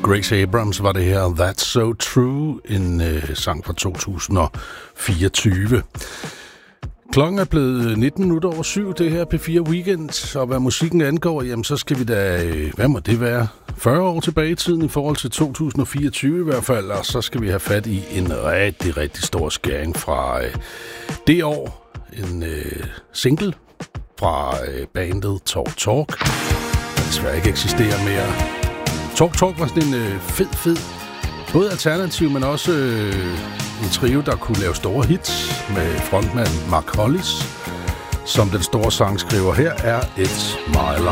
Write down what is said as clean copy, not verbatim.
Grace Abrams var det her, That's So True, en sang fra 2024. Klokken er blevet 19:07, det her P4 Weekend, og hvad musikken angår, jamen så skal vi da, hvad må det være, 40 år tilbage i tiden i forhold til 2024 i hvert fald, og så skal vi have fat i en rigtig, rigtig stor skæring fra det år, en single fra bandet Talk Talk, der desværre ikke eksisterer mere. Talk Talk var sådan en fed, både alternativ, men også en trio, der kunne lave store hits med frontmand Mark Hollis, som den store sangskriver. Her er It's My Life.